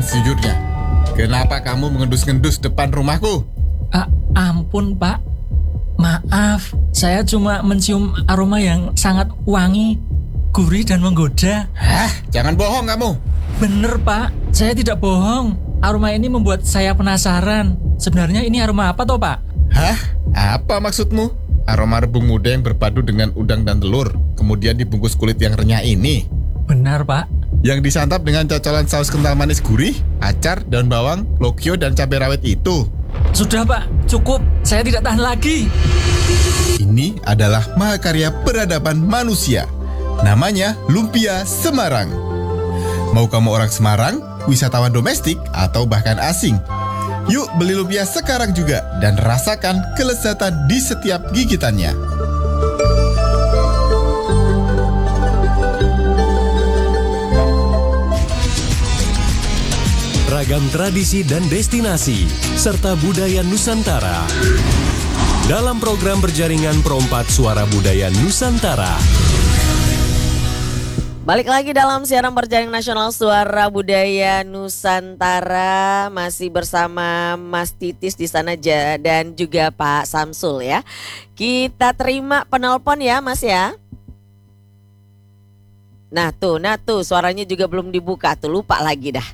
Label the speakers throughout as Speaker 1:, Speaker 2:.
Speaker 1: sejujurnya. Kenapa kamu mengendus-ngendus depan rumahku?
Speaker 2: Ampun Pak, maaf, saya cuma mencium aroma yang sangat wangi, gurih dan menggoda.
Speaker 1: Hah? Jangan bohong kamu.
Speaker 2: Bener Pak, saya tidak bohong. Aroma ini membuat saya penasaran. Sebenarnya ini aroma apa toh Pak?
Speaker 1: Hah? Apa maksudmu? Aroma rebung muda yang berpadu dengan udang dan telur, kemudian dibungkus kulit yang renyah ini.
Speaker 2: Benar Pak.
Speaker 1: Yang disantap dengan cocolan saus kental manis gurih, acar, daun bawang, lokyo, dan cabai rawit itu.
Speaker 2: Sudah Pak, cukup. Saya tidak tahan lagi.
Speaker 1: Ini adalah mahakarya peradaban manusia. Namanya Lumpia Semarang. Mau kamu orang Semarang, wisatawan domestik, atau bahkan asing? Yuk beli lumpia sekarang juga dan rasakan kelezatan di setiap gigitannya.
Speaker 3: Ragam tradisi dan destinasi, serta budaya Nusantara. Dalam program berjaringan Perompat Suara Budaya Nusantara.
Speaker 4: Balik lagi dalam siaran berjaring nasional Suara Budaya Nusantara, masih bersama Mas Titis di sana dan juga Pak Samsul ya. Kita terima penelpon ya Mas ya. Nah tuh suaranya juga belum dibuka tuh, lupa lagi dah.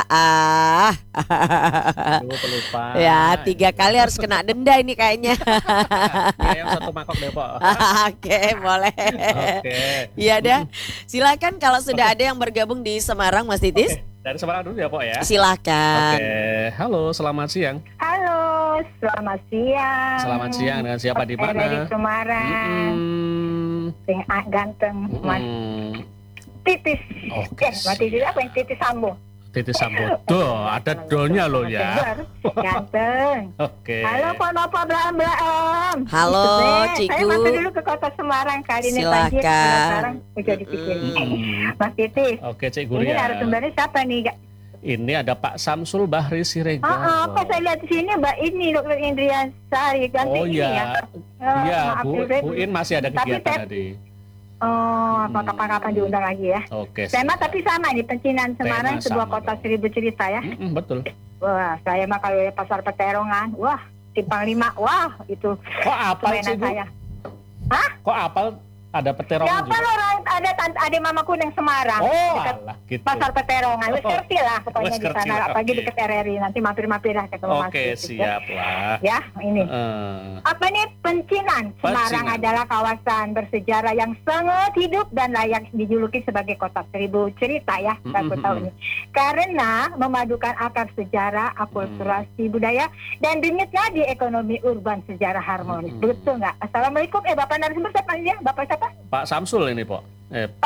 Speaker 5: Pelupa.
Speaker 4: Ya 3 kali harus kena denda ini kayaknya.
Speaker 5: Ya, yang 1 mangkok deh Pak.
Speaker 4: Oke, boleh.
Speaker 5: Oke.
Speaker 4: Iya dah. Silakan kalau sudah ada yang bergabung di Semarang Mas Titis.
Speaker 5: Dari Semarang dulu ya Pak ya.
Speaker 4: Silakan.
Speaker 5: Oke. Halo, selamat siang.
Speaker 6: Halo, selamat siang.
Speaker 5: Selamat siang, dengan siapa di mana?
Speaker 6: Dari Semarang. Sing ganteng, Mas Titis.
Speaker 5: Oke.
Speaker 6: Mas Titis apa yang Titis Sambo?
Speaker 5: Titis Sambo. Tuh, ada donya loh ya.
Speaker 6: Ganteng.
Speaker 5: Oke.
Speaker 6: Halo, Ponopo Blam.
Speaker 4: Halo,
Speaker 6: Saya
Speaker 4: Ciku.
Speaker 6: mampir dulu ke kota Semarang kali ini banjir.
Speaker 4: Silakan.
Speaker 6: Sekarang udah dipikirin. Mas Titis.
Speaker 5: Oke, Cik
Speaker 6: Ini
Speaker 5: Guria.
Speaker 6: narasumbernya siapa nih?
Speaker 5: Ini ada Pak Samsul Bahri Siregar.
Speaker 6: Apa saya lihat di sini Mbak ini Dr. Indrian Sari ganti
Speaker 5: Oh
Speaker 6: ini ya.
Speaker 5: iya. Iya,
Speaker 6: Maaf,
Speaker 5: Bu In masih ada
Speaker 6: Tapi
Speaker 5: kegiatan
Speaker 6: saya-
Speaker 5: tadi.
Speaker 6: Oh, kapan-kapan diundang lagi ya.
Speaker 5: Oke.
Speaker 6: Tema tapi sama nih, Pecinan Semarang,
Speaker 5: Tema
Speaker 6: sebuah
Speaker 5: sama
Speaker 6: kota
Speaker 5: dong.
Speaker 6: seribu cerita ya.
Speaker 5: Betul.
Speaker 6: Wah, saya mah kalau lihat pasar Peterongan, wah, Simpang 5, wah, itu
Speaker 5: Kok apal sih,
Speaker 6: permainan
Speaker 5: Bu?
Speaker 6: saya. Hah?
Speaker 5: Kok apal ada
Speaker 6: Ya
Speaker 5: peterongan
Speaker 6: apa
Speaker 5: juga?
Speaker 6: orang ada adik mamaku yang Semarang.
Speaker 5: Oh,
Speaker 6: dekat
Speaker 5: alah gitu.
Speaker 6: Pasar Peterongan. Wes
Speaker 5: Oh,
Speaker 6: ngerti lah pokoknya
Speaker 5: wes
Speaker 6: di
Speaker 5: ngerti
Speaker 6: sana,
Speaker 5: lah,
Speaker 6: apalagi
Speaker 5: oke.
Speaker 6: dekat RRI. Nanti mampir-mampir lah ketemu Mas
Speaker 5: Oke,
Speaker 6: Titis, ya.
Speaker 5: siap lah.
Speaker 6: Ya, ini. Apa nih Pencinan? Semarang
Speaker 5: Pencinan.
Speaker 6: adalah kawasan bersejarah yang sangat hidup dan layak dijuluki sebagai kota seribu cerita ya. Aku tahu nih. Karena memadukan akar sejarah, akulturasi budaya dan denyutnya di ekonomi urban sejarah harmonis. Betul nggak? Assalamualaikum. Bapak narasumber siapa dia? Bapak siapa?
Speaker 5: Pak Samsul ini, Pak.